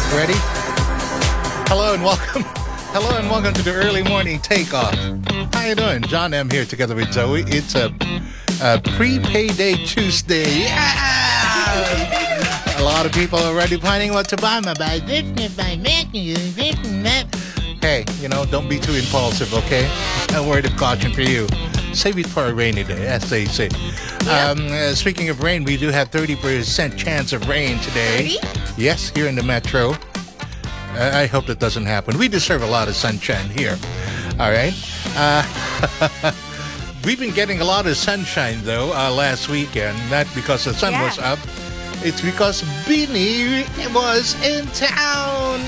Ready? Hello and welcome. Hello and welcome to the early morning takeoff. How you doing? John M. here together with Zoe. It's a pre-payday Tuesday. Yeah! A lot of people are already planning what to buy. Hey, don't be too impulsive, okay? A word of caution for you. Save it for a rainy day, as they say. Yeah. Speaking of rain, we do have 30% chance of rain today. 30? Yes, here in the metro. I hope that doesn't happen. We deserve a lot of sunshine here. All right. We've been getting a lot of sunshine, though, last weekend. Not because the sun was up. It's because Beanie was in town.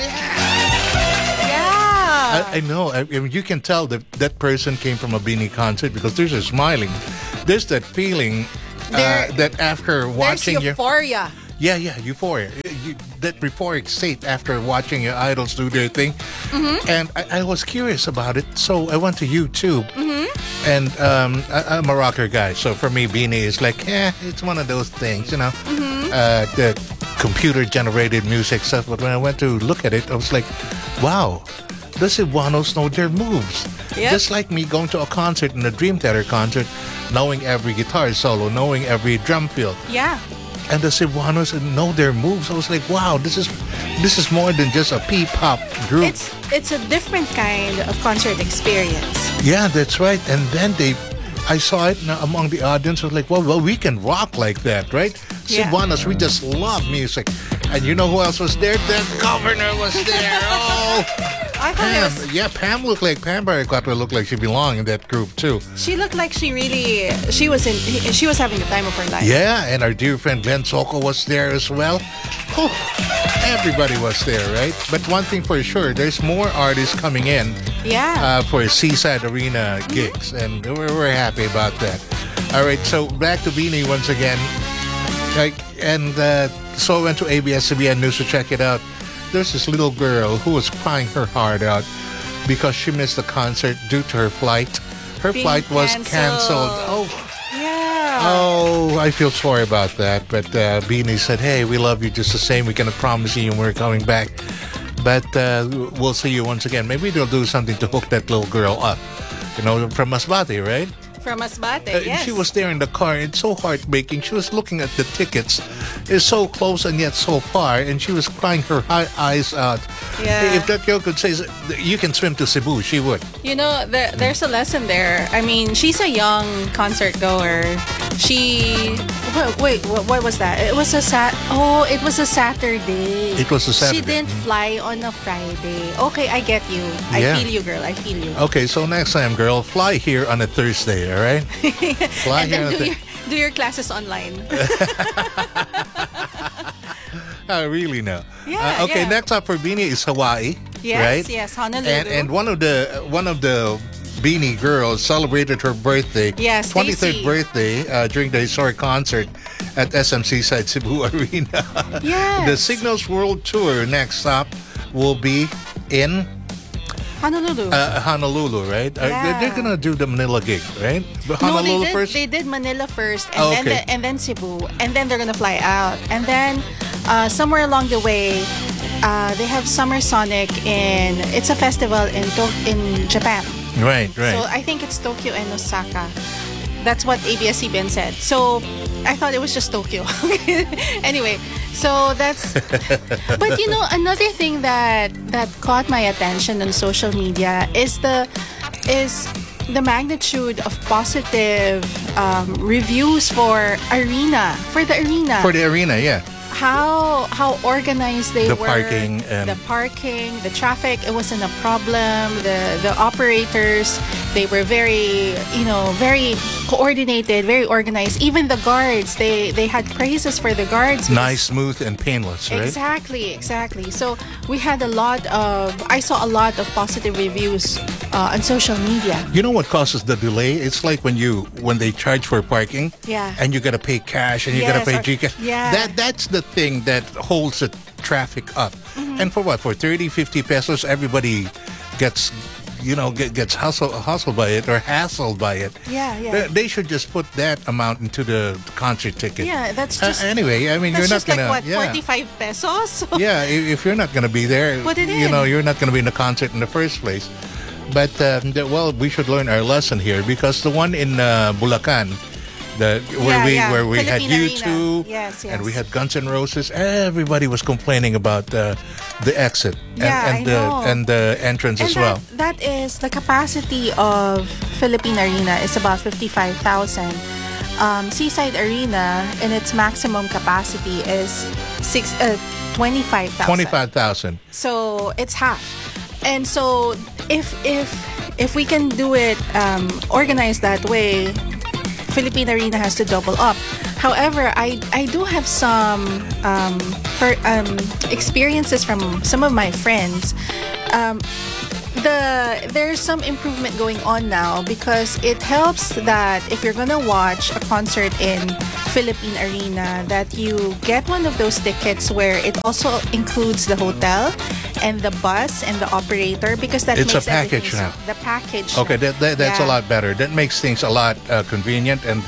I know. I mean, you can tell that person came from a Beanie concert because there's a smiling. There's that feeling that after watching there's euphoria. Yeah, euphoria. That euphoric state after watching your idols do their thing. Mm-hmm. And I was curious about it, so I went to YouTube. Mm-hmm. And I'm a rocker guy, so for me, Beanie is like, it's one of those things, Mm-hmm. The computer-generated music stuff. But when I went to look at it, I was like, wow, the Cebuanos know their moves. Yep. Just like me going to a concert, in a Dream Theater concert, knowing every guitar solo, knowing every drum fill. Yeah. And the Cebuanos know their moves. I was like, wow, this is more than just a P-pop group. It's a different kind of concert experience. Yeah, that's right. And then I saw it among the audience. I was like, well, we can rock like that, right? Yeah. Cebuanos, we just love music. And you know who else was there? The governor was there. Oh, I thought Pam. Pam looked like Pam Barracuda looked like she belonged in that group too. She looked like she was having the time of her life. Yeah, and our dear friend Glenn Soko was there as well. Oh, everybody was there, right? But one thing for sure, there's more artists coming in. Yeah. For Seaside Arena gigs, and we're happy about that. All right, so back to Beanie once again. So I went to ABS-CBN News to check it out. There's this little girl who was crying her heart out because she missed the concert due to her flight. Her flight was canceled. Oh, yeah. Oh, I feel sorry about that. But Beanie said, hey, we love you just the same. We cannot promise you when we're coming back. But we'll see you once again. Maybe they'll do something to hook that little girl up. From Masbate, right? From Masbate, yes. She was there in the car. It's so heartbreaking. She was looking at the tickets. It's so close and yet so far. And she was crying her eyes out. Yeah. If that girl could say, you can swim to Cebu, she would. There's a lesson there. I mean, she's a young concert goer. What was that? It was a Saturday. It was a Saturday. She didn't fly on a Friday. Okay, I get you. I feel you, girl. I feel you. Okay, so next time, girl, fly here on a Thursday, all right? Fly and here then do your classes online. I really know. Yeah. Okay, next up for Beanie is Hawaii. Yes, right? Yes, Honolulu. And one of the Beanie girls celebrated her birthday, 23rd birthday, during the historic concert at SM Seaside Cebu Arena. Yes. The Signals World Tour next stop will be in Honolulu. Honolulu, right? Yeah. They're gonna do the Manila gig, right? But Honolulu first. They did Manila first, and then Cebu, and then they're gonna fly out, and then somewhere along the way, they have Summer Sonic it's a festival in Japan. Right. So I think it's Tokyo and Osaka. That's what ABS-CBN said. So I thought it was just Tokyo. Anyway, so that's. But another thing that caught my attention on social media is the magnitude of positive reviews for the arena. For the arena, yeah. How organized they were. The parking, the traffic, it wasn't a problem. The operators, they were very coordinated, very organized. Even the guards, they had praises for the guards. Nice, smooth, and painless, right? Exactly. So I saw a lot of positive reviews on social media. You know what causes the delay? It's like when they charge for parking, and you gotta pay cash and you gotta pay GCash. Yeah. That's the thing that holds the traffic up. Mm-hmm. And for 30, 50 pesos, everybody gets gets hustled by it or hassled by it. Yeah, yeah. They should just put that amount into the concert ticket. Yeah, that's just anyway. I mean, that's you're not just like gonna. what, Yeah. 45 pesos? Yeah, if you're not going to be there, Put it in. you're not going to be in the concert in the first place. But well, we should learn our lesson here because the one in Bulacan, where we had Philippine U2, Arena. Yes, and yes. we had Guns N' Roses, everybody was complaining about the exit Yeah, and I know. the entrance And as well. that is the capacity of Philippine Arena is about 55,000. Seaside Arena in its maximum capacity is 25,000. 25,000. So it's half. And so if we can do it organized that way, Philippine Arena has to double up. However, I do have some experiences from some of my friends. There's some improvement going on now because it helps that if you're gonna watch a concert in Philippine Arena, that you get one of those tickets where it also includes the hotel and the bus and the operator because that It's makes a package everything now. the package. Okay, that's a Yeah. lot better. That makes things a lot convenient and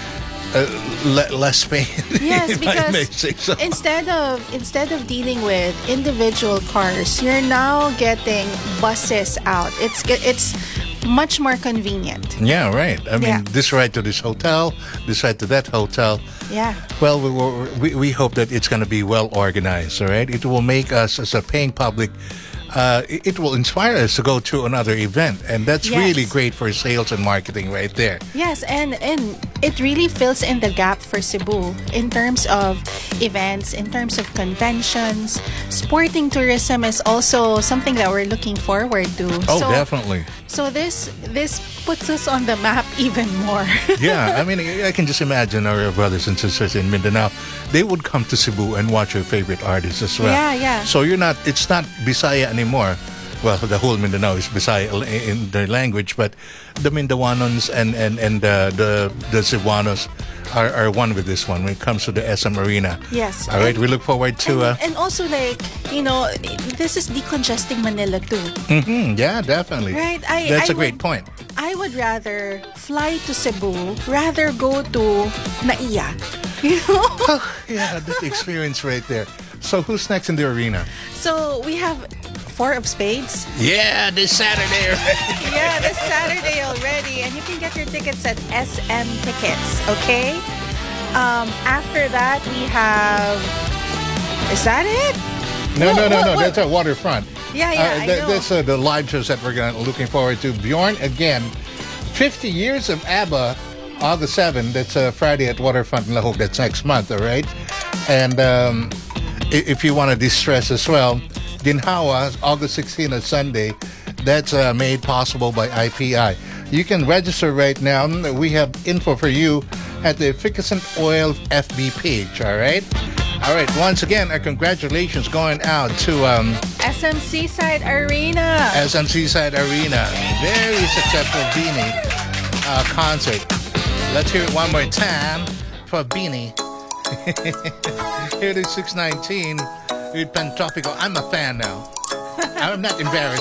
less pain. Yes, if I may because say so. instead of dealing with individual cars, you're now getting buses out. It's much more convenient. Yeah, right. I mean, Yeah. this ride to this hotel, this ride to that hotel. Yeah. Well, we hope that it's going to be well organized, all right? It will make us, as a paying public, it will inspire us to go to another event. And that's Yes. really great for sales and marketing right there. Yes, and it really fills in the gap for Cebu in terms of events, in terms of conventions. Sporting tourism is also something that we're looking forward to. Oh, definitely. So this puts us on the map even more. Yeah, I mean, I can just imagine our brothers and sisters in Mindanao, they would come to Cebu and watch your favorite artists as well. Yeah, yeah. So it's not Bisaya anymore. Well, the whole Mindanao is Bisaya in their language, but the Mindawanons and the Cebuanos are one with this one when it comes to the SM Arena. Yes. All right, we look forward to... and also, like, this is decongesting Manila too. yeah, definitely. Right, That's I a great would- point. I would rather fly to Cebu, rather go to Naiya. Yeah, that experience right there. So who's next in the arena? So we have Four of Spades. Yeah, this Saturday. Yeah, this Saturday already. And you can get your tickets at SM Tickets, okay? After that, we have... Is that it? No. What? That's a waterfront. Yeah, I know. That's the live shows that we're looking forward to. Bjorn again, 50 years of ABBA, August 7. That's Friday at Waterfront in La Hope. That's next month, all right? And if you want to distress as well, Ginhawa, August 16 at Sunday. That's made possible by IPI. You can register right now. We have info for you at the Efficacent Oil FB page, all right? All right, once again, our congratulations going out to SM Seaside Arena. SM Seaside Arena. Very successful Beanie concert. Let's hear it one more time for Beanie. Here it is 619 with Pentropico. I'm a fan now. I'm not embarrassed.